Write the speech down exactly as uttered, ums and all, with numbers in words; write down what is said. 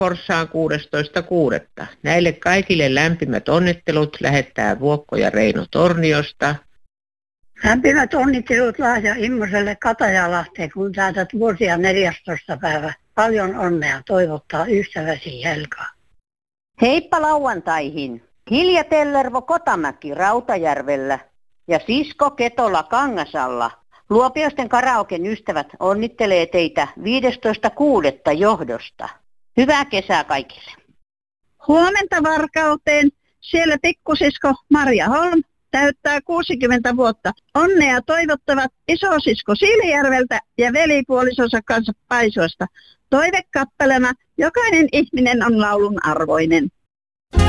Forssaan kuudestoista kuudetta Näille kaikille lämpimät onnittelut lähettää Vuokko ja Reino Torniosta. Lämpimät onnittelut Lahja Immoselle Katajalahteen, kun täytät vuosia neljästoista päivä. Paljon onnea toivottaa ystäväsi Helka. Heippa lauantaihin! Hilja Tellervo Kotamäki Rautajärvellä ja sisko Ketola Kangasalla. Luopioisten karaoken ystävät onnittelee teitä viidestoista kuudetta johdosta. Hyvää kesää kaikille. Huomenta Varkauteen. Siellä pikkusisko Marja Holm täyttää kuusikymmentä vuotta. Onnea toivottavat isosisko Siilijärveltä ja velipuolisonsa kanssa Paisuosta. Toivekappelena jokainen ihminen on laulun arvoinen.